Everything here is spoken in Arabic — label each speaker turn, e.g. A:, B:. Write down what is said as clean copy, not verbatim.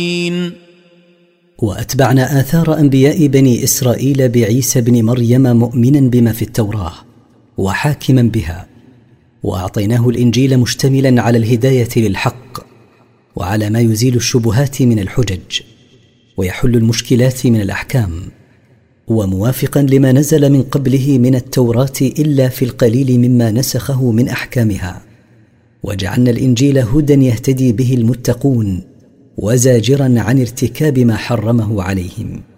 A: وأتبعنا آثار أنبياء بني إسرائيل بعيسى بن مريم مؤمنا بما في التوراة وحاكما بها، وأعطيناه الإنجيل مشتملا على الهداية للحق وعلى ما يزيل الشبهات من الحجج ويحل المشكلات من الأحكام، وموافقا لما نزل من قبله من التوراة إلا في القليل مما نسخه من أحكامها. وجعلنا الإنجيل هدى يهتدي به المتقون وزاجرا عن ارتكاب ما حرمه عليهم.